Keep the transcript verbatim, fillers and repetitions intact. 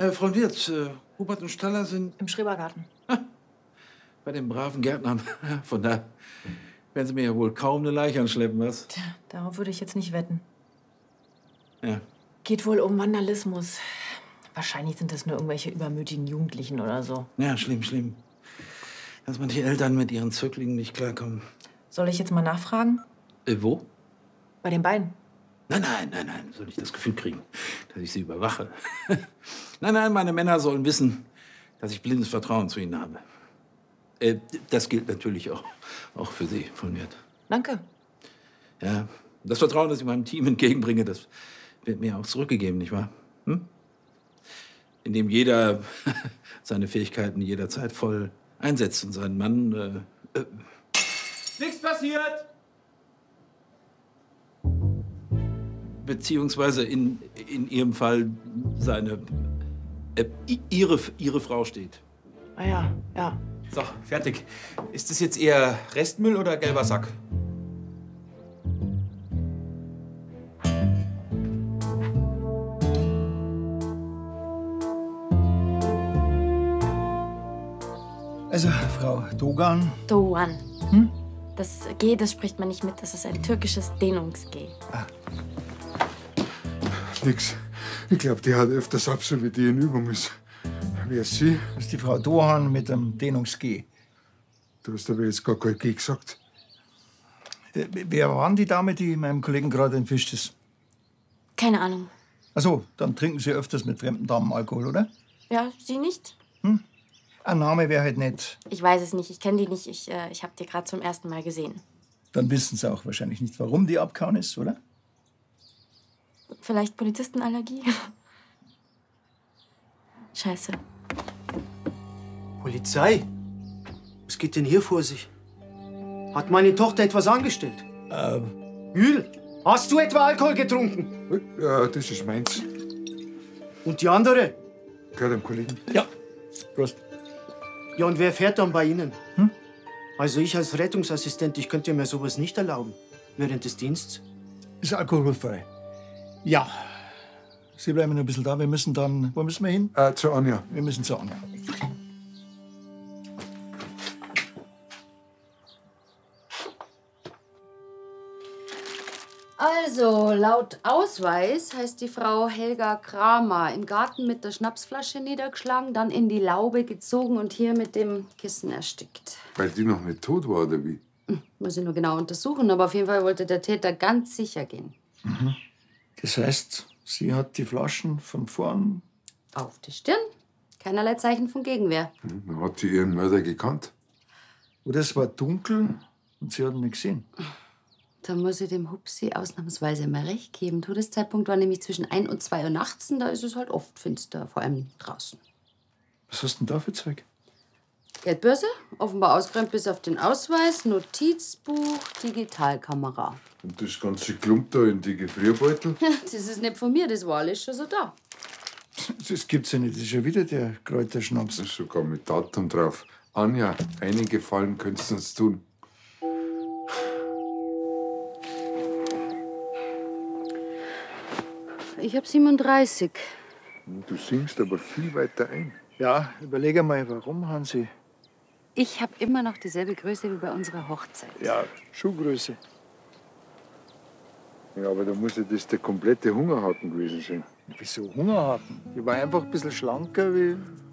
Äh, Frau Wirth, äh, Hubert und Staller sind... Im Schrebergarten. Bei den braven Gärtnern. Von da werden Sie mir ja wohl kaum eine Leiche anschleppen, was? Tja, darauf würde ich jetzt nicht wetten. Ja. Geht wohl um Vandalismus. Wahrscheinlich sind das nur irgendwelche übermütigen Jugendlichen oder so. Ja, schlimm, schlimm. Dass manche Eltern mit ihren Zöglingen nicht klarkommen. Soll ich jetzt mal nachfragen? Äh, wo? Bei den beiden. Nein, nein, nein, nein. Soll ich das Gefühl kriegen, dass ich sie überwache? Nein, nein, meine Männer sollen wissen, dass ich blindes Vertrauen zu ihnen habe. Äh, das gilt natürlich auch, auch für Sie, von Wirth. Danke. Ja, das Vertrauen, das ich meinem Team entgegenbringe, das wird mir auch zurückgegeben, nicht wahr? Hm? Indem jeder seine Fähigkeiten jederzeit voll einsetzt und seinen Mann... Äh, äh Nichts passiert! Beziehungsweise in, in Ihrem Fall seine... Äh, ihre, ihre Frau steht. Ah ja, ja. So, fertig. Ist das jetzt eher Restmüll oder gelber Sack? Also, Frau Dogan. Doğan. Hm? Das G, das spricht man nicht mit. Das ist ein türkisches Dehnungs-G. Ah. Nix. Ich glaube, die hat öfters absolviert in Übung ist. Wer ist sie? Das ist die Frau Dohan mit dem Dehnungs-G. Du hast aber jetzt gar kein G gesagt. Äh, Wer war denn die Dame, die meinem Kollegen gerade entwischt ist? Keine Ahnung. Ach so, dann trinken Sie öfters mit fremden Damen Alkohol, oder? Ja, Sie nicht? Hm? Ein Name wäre halt nett. Ich weiß es nicht. Ich kenne die nicht. Ich, äh, ich habe die gerade zum ersten Mal gesehen. Dann wissen Sie auch wahrscheinlich nicht, warum die abgehauen ist, oder? Vielleicht Polizistenallergie? Scheiße. Polizei? Was geht denn hier vor sich? Hat meine Tochter etwas angestellt? Ähm. Jül, hast du etwa Alkohol getrunken? Ja, das ist meins. Und die andere? Gehört dem Kollegen. Ja. Prost. Ja, und wer fährt dann bei Ihnen? Hm? Also ich als Rettungsassistent, ich könnte mir sowas nicht erlauben. Während des Dienstes. Ist alkoholfrei. Ja. Sie bleiben noch ein bisschen da. Wir müssen dann... Wo müssen wir hin? Äh, zu Anja. Wir müssen zu Anja. Also, laut Ausweis heißt die Frau Helga Kramer im Garten mit der Schnapsflasche niedergeschlagen, dann in die Laube gezogen und hier mit dem Kissen erstickt. Weil die noch nicht tot war, oder wie? Hm, muss ich nur genau untersuchen, aber auf jeden Fall wollte der Täter ganz sicher gehen. Mhm. Das heißt, sie hat die Flaschen von vorn... Auf die Stirn. Keinerlei Zeichen von Gegenwehr. Hm, dann hat sie ihren Mörder gekannt. Oder es war dunkel und sie hat ihn nicht gesehen. Da muss ich dem Hupsi ausnahmsweise mal recht geben. Todeszeitpunkt war nämlich zwischen ein und zwei Uhr nachts. Und da ist es halt oft finster, vor allem draußen. Was hast du denn da für Zeug? Geldbörse, offenbar ausgeräumt bis auf den Ausweis, Notizbuch, Digitalkamera. Und das ganze Klump da in die Gefrierbeutel? Das ist nicht von mir, das war alles schon so da. Das gibt's ja nicht. Das ist ja wieder der Kräuterschnaps. Das ist sogar mit Datum drauf. Anja, einen Gefallen könntest du uns tun. Ich hab siebenunddreißig. Du singst aber viel weiter ein. Ja, überlege mal, warum, Hansi? Ich hab immer noch dieselbe Größe wie bei unserer Hochzeit. Ja, Schuhgröße. Ja, aber da muss ja das der komplette Hungerhaken gewesen sein. Wieso Hungerhaken? Ich war einfach ein bisschen schlanker wie,